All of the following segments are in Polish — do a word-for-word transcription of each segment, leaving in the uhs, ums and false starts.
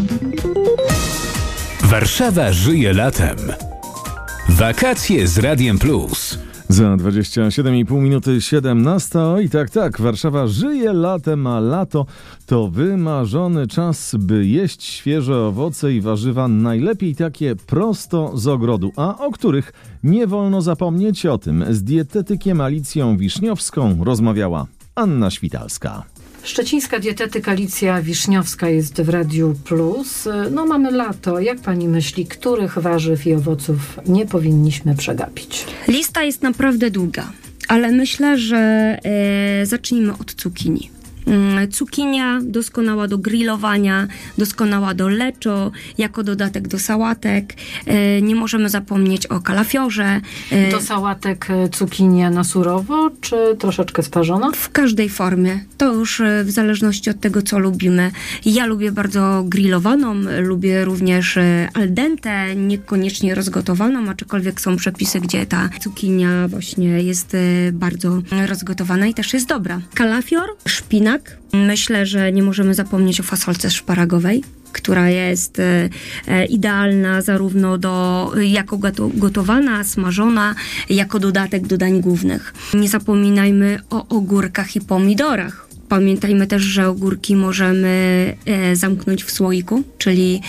Warszawa żyje latem. Wakacje z Radiem Plus. Za dwadzieścia siedem i pół minuty siedemnasta. I tak, tak, Warszawa żyje latem, a lato to wymarzony czas, by jeść świeże owoce i warzywa, najlepiej takie prosto z ogrodu, a o których nie wolno zapomnieć. O tym z dietetykiem Alicją Wiszniowską rozmawiała Anna Świtalska. Szczecińska dietetyk Alicja Wiszniowska jest w Radiu Plus. No mamy lato. Jak pani myśli, których warzyw i owoców nie powinniśmy przegapić? Lista jest naprawdę długa, ale myślę, że e, zacznijmy od cukinii. Cukinia doskonała do grillowania, doskonała do leczo, jako dodatek do sałatek. Nie możemy zapomnieć o kalafiorze. Do sałatek cukinia na surowo, czy troszeczkę sparzona? W każdej formie. To już w zależności od tego, co lubimy. Ja lubię bardzo grillowaną, lubię również al dente, niekoniecznie rozgotowaną, aczkolwiek są przepisy, gdzie ta cukinia właśnie jest bardzo rozgotowana i też jest dobra. Kalafior, szpinak. Myślę, że nie możemy zapomnieć o fasolce szparagowej, która jest e, e, idealna zarówno do, jako gotowana, smażona, jako dodatek do dań głównych. Nie zapominajmy o ogórkach i pomidorach. Pamiętajmy też, że ogórki możemy e, zamknąć w słoiku, czyli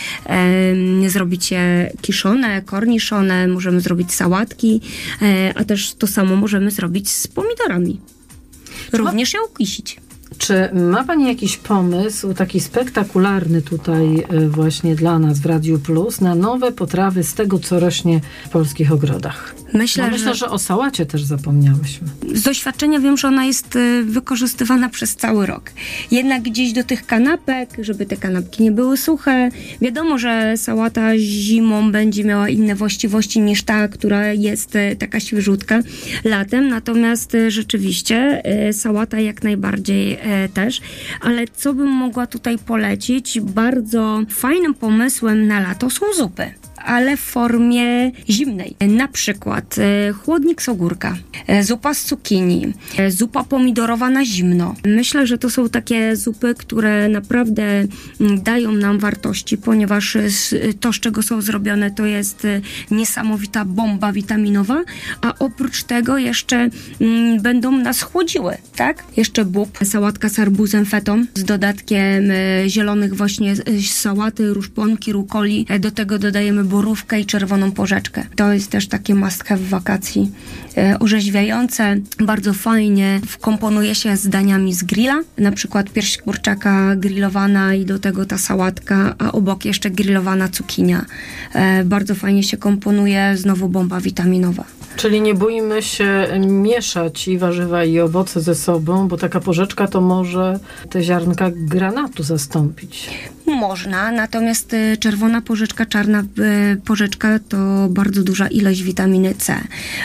e, zrobić je kiszone, korniszone, możemy zrobić sałatki, e, a też to samo możemy zrobić z pomidorami. Również ją kisić. Czy ma pani jakiś pomysł, taki spektakularny tutaj właśnie dla nas w Radiu Plus, na nowe potrawy z tego, co rośnie w polskich ogrodach? Myślę, no myślę, że... że o sałacie też zapomniałyśmy. Z doświadczenia wiem, że ona jest wykorzystywana przez cały rok. Jednak gdzieś do tych kanapek, żeby te kanapki nie były suche. Wiadomo, że sałata zimą będzie miała inne właściwości niż ta, która jest taka świeżutka latem. Natomiast rzeczywiście sałata jak najbardziej też. Ale co bym mogła tutaj polecić? Bardzo fajnym pomysłem na lato są zupy, ale w formie zimnej. Na przykład e, chłodnik z ogórka, e, zupa z cukinii, e, zupa pomidorowa na zimno. Myślę, że to są takie zupy, które naprawdę m, dają nam wartości, ponieważ e, to, z czego są zrobione, to jest e, niesamowita bomba witaminowa, a oprócz tego jeszcze m, będą nas chłodziły, tak? Jeszcze bób, sałatka z arbuzem fetą, z dodatkiem e, zielonych właśnie e, sałaty, ruszponki, rukoli. E, do tego dodajemy borówkę i czerwoną porzeczkę. To jest też takie must have w wakacji. E, orzeźwiające, bardzo fajnie wkomponuje się z daniami z grilla, na przykład pierś kurczaka grillowana i do tego ta sałatka, a obok jeszcze grillowana cukinia. E, bardzo fajnie się komponuje, znowu bomba witaminowa. Czyli nie boimy się mieszać i warzywa i owoce ze sobą, bo taka porzeczka to może te ziarnka granatu zastąpić. Można, natomiast czerwona porzeczka, czarna porzeczka to bardzo duża ilość witaminy C,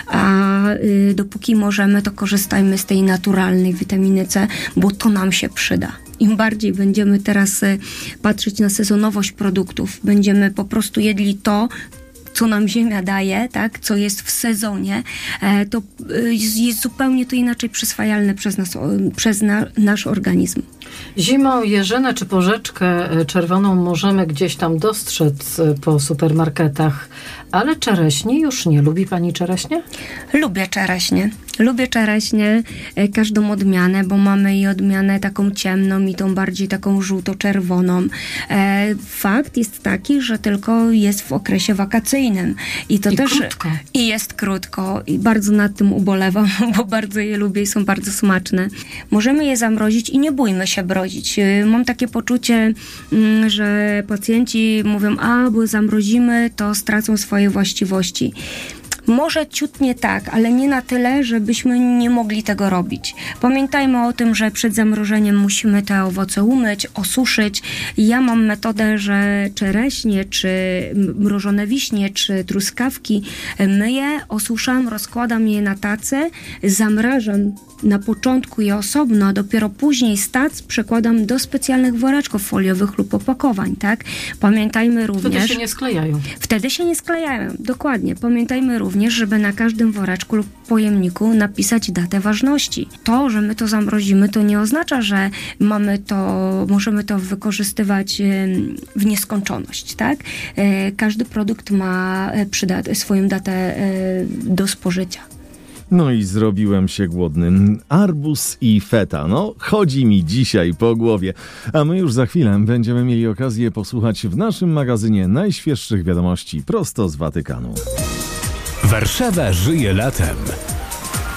a dopóki możemy, to korzystajmy z tej naturalnej witaminy C, bo to nam się przyda. Im bardziej będziemy teraz patrzeć na sezonowość produktów, będziemy po prostu jedli to, co nam ziemia daje, tak, co jest w sezonie, to jest zupełnie to inaczej przyswajalne przez nas, przez na, nasz organizm. Zimą jeżynę czy porzeczkę czerwoną możemy gdzieś tam dostrzec po supermarketach, ale czereśnie już nie. Lubi pani czereśnie? Lubię czereśnie. Lubię czereśnie, każdą odmianę, bo mamy i odmianę taką ciemną i tą bardziej taką żółto-czerwoną. E, fakt jest taki, że tylko jest w okresie wakacyjnym. I to I też krótko. I jest krótko. I bardzo nad tym ubolewam, bo bardzo je lubię i są bardzo smaczne. Możemy je zamrozić i nie bójmy się brodzić. Mam takie poczucie, że pacjenci mówią, a bo zamrozimy, to stracą swoje właściwości. Może ciutnie tak, ale nie na tyle, żebyśmy nie mogli tego robić. Pamiętajmy o tym, że przed zamrożeniem musimy te owoce umyć, osuszyć. Ja mam metodę, że czereśnie, czy mrożone wiśnie, czy truskawki myję, osuszam, rozkładam je na tacę, zamrażam na początku je osobno, a dopiero później z tac przekładam do specjalnych woreczków foliowych lub opakowań, tak? Pamiętajmy również... Wtedy się nie sklejają. Wtedy się nie sklejają, dokładnie. Pamiętajmy również, również, żeby na każdym woreczku lub pojemniku napisać datę ważności. To, że my to zamrozimy, to nie oznacza, że mamy to, możemy to wykorzystywać w nieskończoność, tak? Każdy produkt ma przydat- swoją datę do spożycia. No i zrobiłem się głodny. Arbuz i feta. No, chodzi mi dzisiaj po głowie. A my już za chwilę będziemy mieli okazję posłuchać w naszym magazynie najświeższych wiadomości prosto z Watykanu. Warszawa żyje latem.